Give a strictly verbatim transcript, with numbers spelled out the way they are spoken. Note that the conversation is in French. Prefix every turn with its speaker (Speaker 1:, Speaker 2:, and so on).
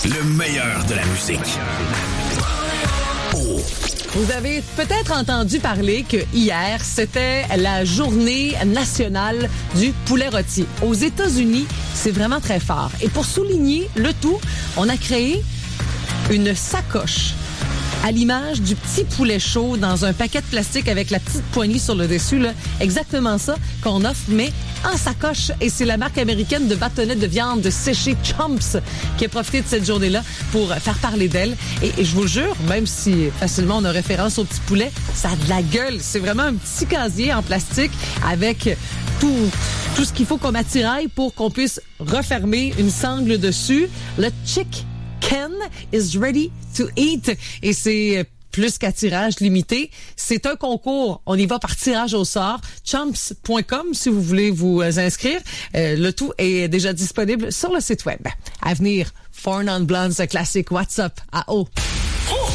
Speaker 1: Le meilleur de la musique. Oh.
Speaker 2: Vous avez peut-être entendu parler que hier, c'était la journée nationale du poulet rôti. Aux États-Unis, c'est vraiment très fort. Et pour souligner le tout, on a créé une sacoche à l'image du petit poulet chaud dans un paquet de plastique avec la petite poignée sur le dessus. Là. Exactement ça qu'on offre, mais en sacoche. Et c'est la marque américaine de bâtonnets de viande séchée Chomps qui a profité de cette journée-là pour faire parler d'elle. Et, et je vous jure, même si facilement on a référence au petit poulet, ça a de la gueule. C'est vraiment un petit casier en plastique avec tout, tout ce qu'il faut comme attirail pour qu'on puisse refermer une sangle dessus. Le chick Ken is ready to eat. Et c'est plus qu'à tirage limité. C'est un concours. On y va par tirage au sort. Chomps point com si vous voulez vous inscrire. Euh, le tout est déjà disponible sur le site web. À venir, Four Non Blondes classique. What's up à O.